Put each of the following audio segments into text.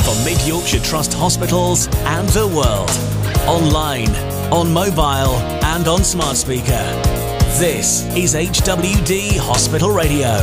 for Mid Yorkshire Trust hospitals and the world. Online, on mobile and on smart speaker. This is HWD Hospital Radio.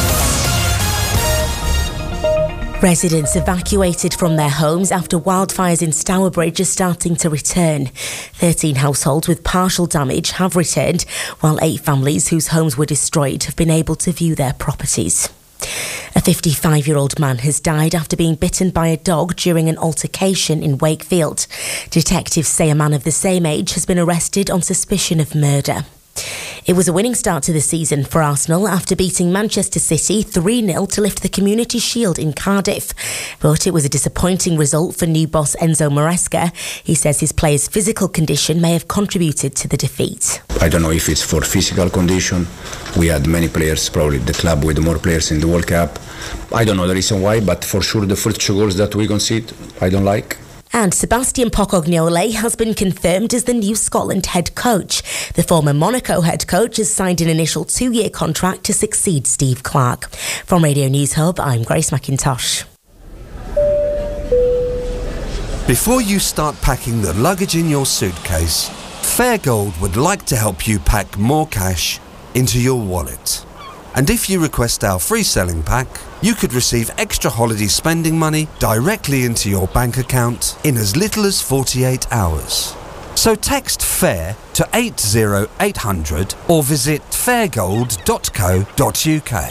Residents evacuated from their homes after wildfires in Stourbridge are starting to return. 13 households with partial damage have returned, while 8 families whose homes were destroyed have been able to view their properties. A 55-year-old man has died after being bitten by a dog during an altercation in Wakefield. Detectives say a man of the same age has been arrested on suspicion of murder. It was a winning start to the season for Arsenal after beating Manchester City 3-0 to lift the Community Shield in Cardiff. But it was a disappointing result for new boss Enzo Maresca. He says his players' physical condition may have contributed to the defeat. I don't know if it's for physical condition. We had many players, probably the club with more players in the World Cup. I don't know the reason why, but for sure the first 2 goals that we concede, I don't like. And Sebastian Pocognole has been confirmed as the new Scotland head coach. The former Monaco head coach has signed an initial 2-year contract to succeed Steve Clarke. From Radio News Hub, I'm Grace McIntosh. Before you start packing the luggage in your suitcase, Fairgold would like to help you pack more cash into your wallet. And if you request our free selling pack, you could receive extra holiday spending money directly into your bank account in as little as 48 hours. So text FAIR to 80800 or visit fairgold.co.uk.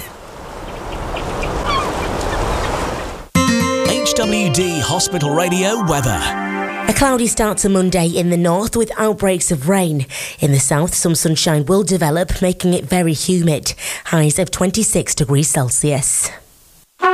HWD Hospital Radio weather. A cloudy start to Monday in the north with outbreaks of rain. In the south, some sunshine will develop, making it very humid. Highs of 26 degrees Celsius.